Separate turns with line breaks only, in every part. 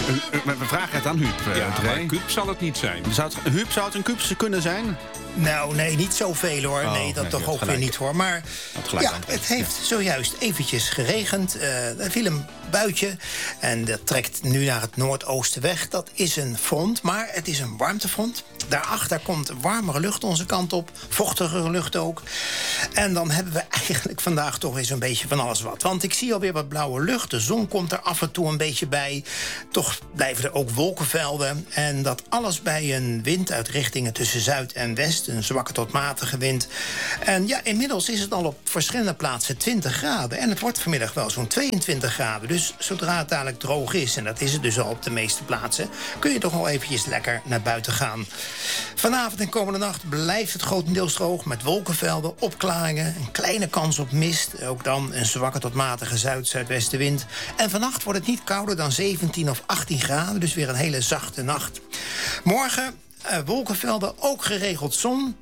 We vragen het aan Huub.
maar een kuub zal het niet zijn.
Huub, zou het een kuubse kunnen zijn?
Nou, nee, niet zoveel hoor. Dat toch ook weer niet hoor. Maar het heeft zojuist eventjes geregend. Er viel een buitje en dat trekt nu naar het noordoosten weg. Dat is een front, maar het is een warmtefront. Daarachter komt warmere lucht onze kant op. Vochtigere lucht ook. En dan hebben we eigenlijk vandaag toch eens een beetje van alles wat. Want ik zie alweer wat blauwe lucht. De zon komt er af en toe een beetje bij. Toch blijven er ook wolkenvelden. En dat alles bij een wind uit richtingen tussen zuid en west. Een zwakke tot matige wind. En ja, inmiddels is het al op verschillende plaatsen 20 graden. En het wordt vanmiddag wel zo'n 22 graden. Dus zodra het dadelijk droog is, en dat is het dus al op de meeste plaatsen, kun je toch wel eventjes lekker naar buiten gaan. Vanavond en komende nacht blijft het grotendeels droog met wolkenvelden, opklaringen, een kleine kans op mist. Ook dan een zwakke tot matige zuid-zuidwestenwind. En vannacht wordt het niet kouder dan 17 of 18 graden, dus weer een hele zachte nacht. Morgen wolkenvelden, ook geregeld zon.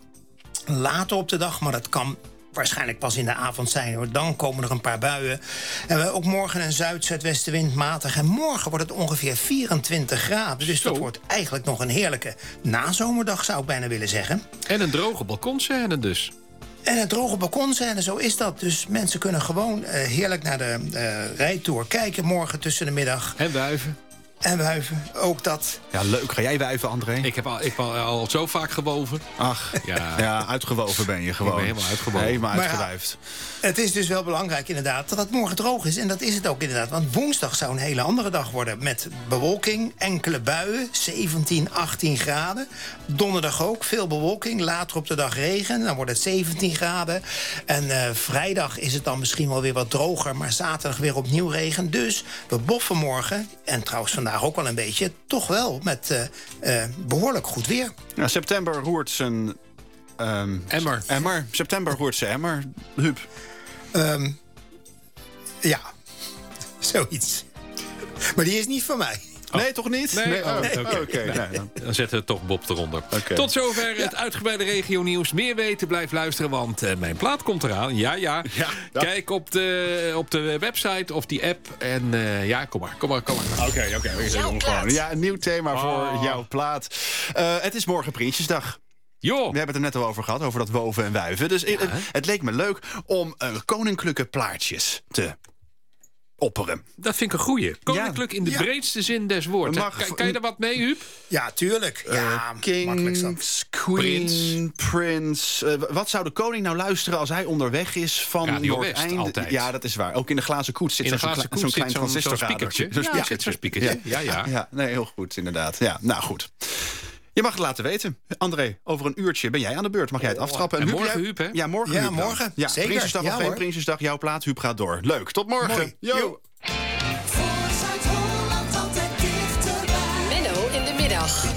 Later op de dag, maar dat kan waarschijnlijk pas in de avond zijn hoor. Dan komen er een paar buien. En we ook morgen een zuid-zuidwestenwind matig. En morgen wordt het ongeveer 24 graden. Dus dat wordt eigenlijk nog een heerlijke nazomerdag, zou ik bijna willen zeggen.
En een droge balkonscène dus.
En een droge balkonscène, zo is dat. Dus mensen kunnen gewoon heerlijk naar de rijtour kijken morgen tussen de middag.
En wuiven.
En wuiven, ook dat.
Ja, leuk. Ga jij wuiven, André?
Ik heb al zo vaak gewoven.
Ach, ja, uitgewoven ben je gewoon.
Ik ben helemaal uitgewoven.
Helemaal uitgewuifd.
Ja, het is dus wel belangrijk inderdaad dat het morgen droog is. En dat is het ook inderdaad. Want woensdag zou een hele andere dag worden. Met bewolking, enkele buien, 17, 18 graden. Donderdag ook, veel bewolking. Later op de dag regen, dan wordt het 17 graden. En vrijdag is het dan misschien wel weer wat droger. Maar zaterdag weer opnieuw regen. Dus we boffen morgen, en trouwens vandaag ook wel een beetje, toch wel met behoorlijk goed weer.
Ja, september roert zijn emmer. September roert zijn emmer. Huub.
Ja, zoiets. Maar die is niet van mij.
Nee, toch niet?
Nee,
Oké.
Dan zetten we toch Bob eronder.
Okay.
Tot zover het uitgebreide regionieuws. Meer weten, blijf luisteren, want mijn plaat komt eraan. Ja. Kijk op de website of die app. En kom maar.
Oké. Ja, een nieuw thema voor jouw plaat. Het is morgen Prinsjesdag.
Jo.
We hebben het er net al over gehad, over dat woven en wuiven. Dus het leek me leuk om koninklijke plaatjes te opperen.
Dat vind ik een goeie. Koninklijk in de breedste zin des woords. Kan je daar wat mee, Huub?
Ja, tuurlijk.
Kings, Queen, Prins. Wat zou de koning nou luisteren als hij onderweg is van
Radio West,
Noordeinde?
altijd.
Ja, dat is waar. Ook in de glazen koets zit zo'n klein transistorradertje.
Zo'n spiekertje. Ja.
Nee, heel goed, inderdaad. Ja, nou goed. Je mag het laten weten. André, over een uurtje ben jij aan de beurt. Mag jij het aftrappen?
En morgen Huub, hè?
Ja, morgen.
Ja, morgen.
Ja,
Zeker.
Prinsjesdag of geen Prinsjesdag, jouw plaat. Huub gaat door. Leuk, tot morgen.
Mooi.
Yo.